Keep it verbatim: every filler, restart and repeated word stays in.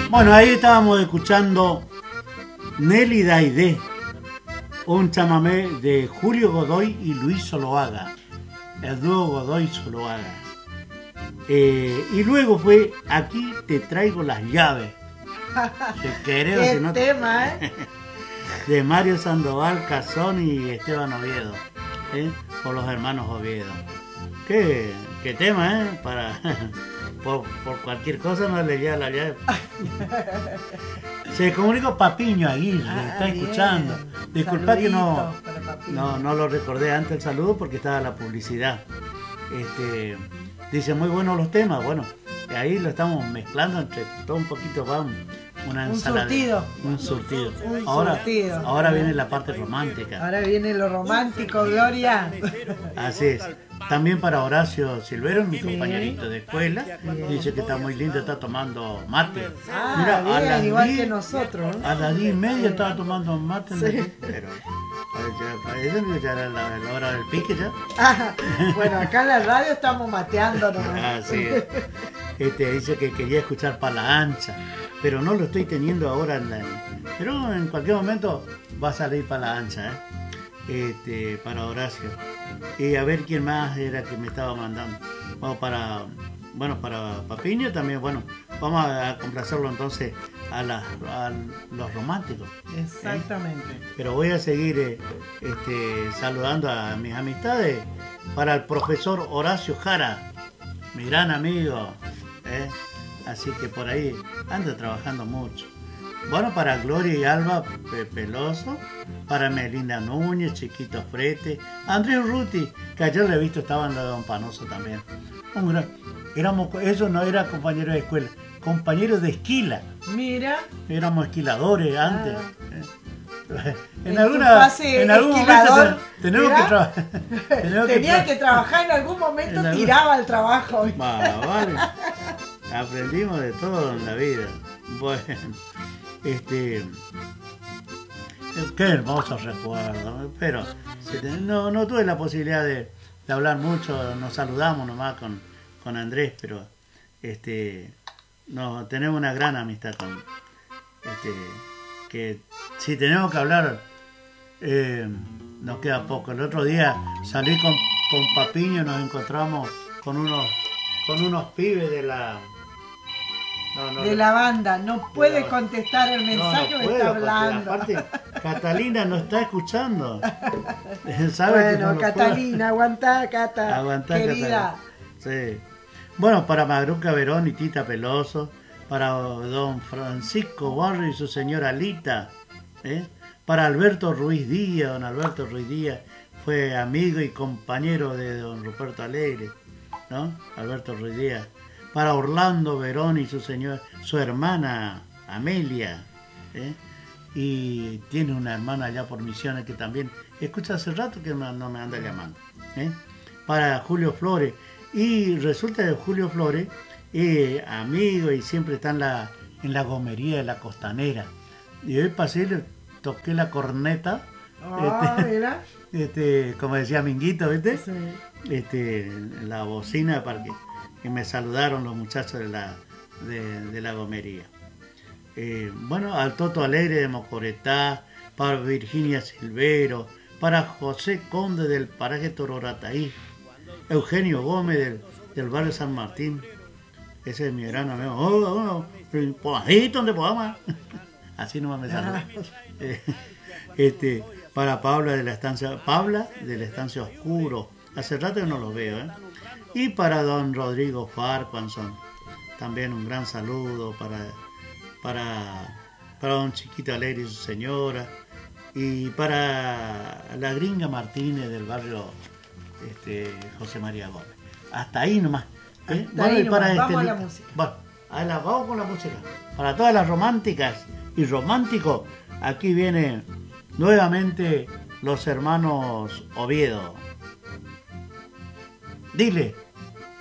Bueno, ahí estábamos escuchando Nelly Daidé, un chamamé de Julio Godoy y Luis Zuluaga, el dúo Godoy Zuluaga. Eh, y luego fue Aquí te traigo las llaves. Si querés, Qué si no, tema, ¿eh? de Mario Sandoval Cazón y Esteban Oviedo, ¿eh? Por los hermanos Oviedo. Qué, qué tema, ¿eh? Para, por, por cualquier cosa no le llega la llave. Se comunicó Papiño Aguirre, Ah, está bien. escuchando. Disculpa que no, Saludito para Papiño. no, no lo recordé antes el saludo porque estaba la publicidad. Este, dice muy buenos los temas, bueno, ahí lo estamos mezclando entre todo un poquito, va un- una Un ensalada. surtido. Un surtido. Un ahora, surtido. ahora viene la parte romántica. Ahora viene lo romántico, Gloria. Así es. También para Horacio Silvero, mi Sí. compañerito de escuela, Bien. dice que está muy lindo, está tomando mate. Ah, Mira, a bien, las igual diez que nosotros, ¿no? A las diez y media estaba tomando mate, ¿no? Sí. Pero eh, ya, eso no, ya era la, la hora del pique ya. Ah, bueno, acá en la radio estamos mateando nomás. Así es. Este, dice que quería escuchar para la ancha, pero no lo estoy teniendo ahora en la, pero en cualquier momento va a salir para la ancha, ¿eh? Este, para Horacio. Y a ver quién más era que me estaba mandando. Vamos para, bueno, para Papiño también, bueno, vamos a complacerlo entonces a, las, a los románticos. ¿eh? Exactamente. Pero voy a seguir eh, este, saludando a mis amistades. Para el profesor Horacio Jara, mi gran amigo, ¿eh? Así que por ahí anda trabajando mucho. Bueno, para Gloria y Alba Pe- Peloso, para Melinda Núñez, Chiquito Frete, Andrés Ruti, que ayer le he visto, estaba en la de Don Panoso también. Un gran- éramos, eso no era compañeros de escuela, compañeros de esquila. Mira, Éramos esquiladores antes. Ah. ¿eh? En En, tu alguna, fase en algún momento esquilador, te- tenemos ¿mira? que trabajar. tenía que trabajar en algún momento, En algún- tiraba el trabajo. vale. Aprendimos de todo en la vida. Bueno, este. Qué hermosos recuerdos. Pero se te- no, no tuve la posibilidad de, de hablar mucho. Nos saludamos nomás con, con Andrés, pero este no tenemos una gran amistad con este que si tenemos que hablar eh, nos queda poco. El otro día salí con, con Papiño y nos encontramos con unos con unos pibes de la no, no, De la banda, no puede la- contestar el no, mensaje, no me puedo, está porque hablando. aparte Catalina no está escuchando. ¿Sabe que no Bueno, lo Catalina, aguantá, Cata, puedo? Aguantá, querida. Catalina. Sí. Bueno, para Magruca Verón y Tita Peloso, para don Francisco Borri y su señora Lita, ¿eh? Para Alberto Ruiz Díaz, don Alberto Ruiz Díaz fue amigo y compañero de don Ruperto Alegre, ¿no? Alberto Ruiz Díaz. Para Orlando Verón y su señora, su hermana Amelia, ¿eh? Y tiene una hermana allá por Misiones que también escucha hace rato que no no me anda llamando, ¿eh? Para Julio Flores, y resulta que Julio Flores eh, amigo y siempre está en la, en la gomería de la Costanera, y hoy pasé y le toqué la corneta, Ah, este, mira. este, como decía Minguito, ¿viste? Sí. Este, la bocina para que, que me saludaron los muchachos de la, de, de la gomería. Eh, bueno, al Toto Alegre de Mocoretá, para Virginia Silvero, para José Conde del paraje Tororataí, Eugenio Gómez del, del barrio San Martín, ese es mi gran amigo. Oh, oh, oh, por ahí donde podamos. Así nomás me saluda. Eh, este, para Paula de la estancia, Paula de la estancia Oscuro, hace rato que no lo veo, ¿eh? Y para don Rodrigo Farquanson, también un gran saludo para para para don Chiquito Alegre y su señora, y para la gringa Martínez del barrio este, José María Gómez. Hasta ahí nomás. ¿eh? Hasta Bueno, ahí y para nomás. Vamos este- a la música. Bueno, a la- vamos con la música. Para todas las románticas y románticos, aquí viene nuevamente los hermanos Oviedo. Dile.